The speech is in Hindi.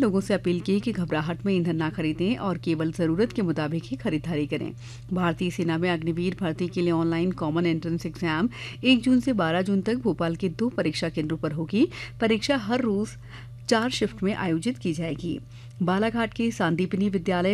लोगों से अपील की कि घबराहट में ईंधन न खरीदें और केवल जरूरत के मुताबिक ही खरीदारी करें। भारतीय सेना में अग्निवीर भर्ती के लिए ऑनलाइन कॉमन एंट्रेंस एग्जाम 1 जून से 12 जून तक भोपाल के 2 परीक्षा केंद्रों पर होगी। परीक्षा हर रोज 4 शिफ्ट में आयोजित की जाएगी। बालाघाट के सांदीपनी विद्यालय